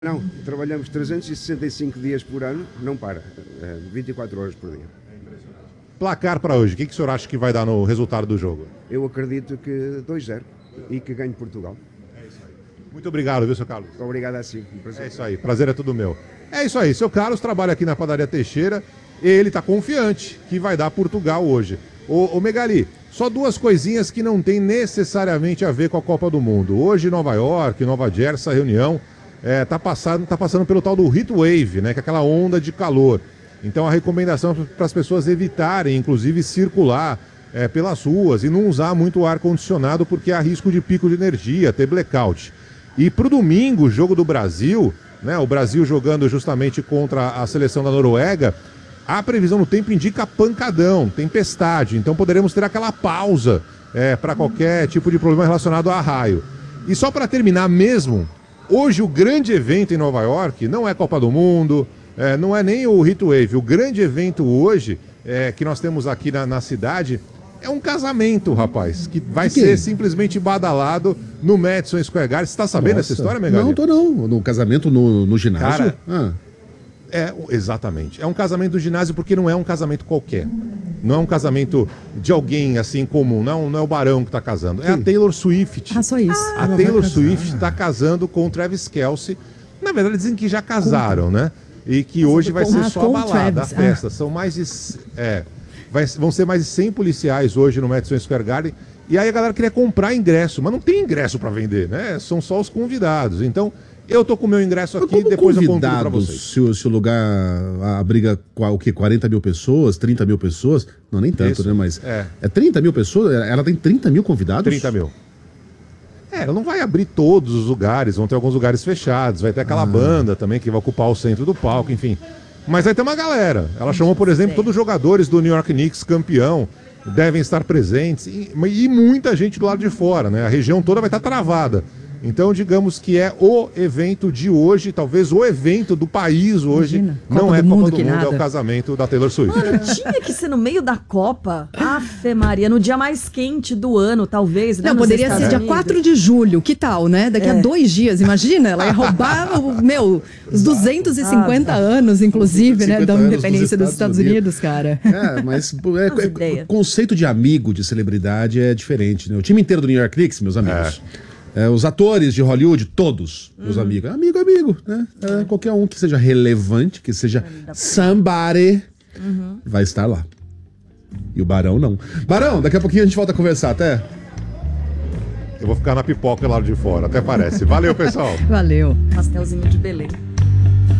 Não, trabalhamos 365 dias por ano, não para, 24 horas por dia. Placar para hoje, o que o senhor acha que vai dar no resultado do jogo? Eu acredito que 2-0 e que ganhe Portugal. Muito obrigado, viu, seu Carlos? Obrigado assim, um prazer. É isso aí, prazer é tudo meu. É isso aí, seu Carlos trabalha aqui na Padaria Teixeira e ele está confiante que vai dar Portugal hoje. Ô Megali, só duas coisinhas que não tem necessariamente a ver com a Copa do Mundo. Hoje Nova York, Nova Jersey, essa reunião tá passando pelo tal do heat wave, né, que é aquela onda de calor. Então a recomendação para as pessoas evitarem, inclusive, circular pelas ruas e não usar muito ar-condicionado porque há risco de pico de energia, ter blackout. E para o domingo, o jogo do Brasil, né, o Brasil jogando justamente contra a seleção da Noruega, a previsão do tempo indica pancadão, tempestade. Então poderemos ter aquela pausa para qualquer tipo de problema relacionado a raio. E só para terminar mesmo, hoje o grande evento em Nova York não é Copa do Mundo, não é nem o Heatwave. O grande evento hoje que nós temos aqui na cidade é um casamento, rapaz, que vai ser simplesmente badalado no Madison Square Garden. Você está sabendo essa história, Megali? Não, tô não. No casamento no ginásio? Cara, exatamente. É um casamento do ginásio porque não é um casamento qualquer. Não é um casamento de alguém assim comum. Não é o Barão que está casando. É a Taylor Swift. Ah, só isso. A Taylor Swift está casando com o Travis Kelce. Na verdade, dizem que já casaram, né? E que hoje vai ser só a balada, a festa. São mais de... vão ser mais de 100 policiais hoje no Madison Square Garden. E aí a galera queria comprar ingresso, mas não tem ingresso para vender, né? São só os convidados. Então, eu tô com o meu ingresso aqui e depois eu convido para vocês. Se o lugar abriga o quê? 40 mil pessoas, 30 mil pessoas? Não, nem tanto, Isso, né? Mas é 30 mil pessoas? Ela tem 30 mil convidados? 30 mil. Ela não vai abrir todos os lugares, vão ter alguns lugares fechados, vai ter aquela banda também que vai ocupar o centro do palco, enfim. Mas vai ter uma galera. Ela chamou, por exemplo, todos os jogadores do New York Knicks campeão, devem estar presentes, e muita gente do lado de fora, né? A região toda vai estar travada. Então, digamos que é o evento de hoje, talvez o evento do país hoje. Imagina, não é Copa do Mundo, nada. é o casamento da Taylor Swift. Mano, tinha que ser no meio da Copa. Afe Maria, no dia mais quente do ano, talvez. Né, não, poderia ser dia 4 de julho, que tal, né? Daqui a 2 dias, imagina, ela ia roubar, os 250 anos, inclusive, né, da independência dos Estados Unidos, cara. Mas o conceito de amigo, de celebridade é diferente, né? O time inteiro do New York Knicks, meus amigos... os atores de Hollywood, todos, meus amigos. Amigo, né? Qualquer um que seja relevante, que seja somebody, vai estar lá. E o Barão não. Barão, daqui a pouquinho a gente volta a conversar, até. Eu vou ficar na pipoca lá de fora, até parece. Valeu, pessoal. Valeu. Pastelzinho de Belém.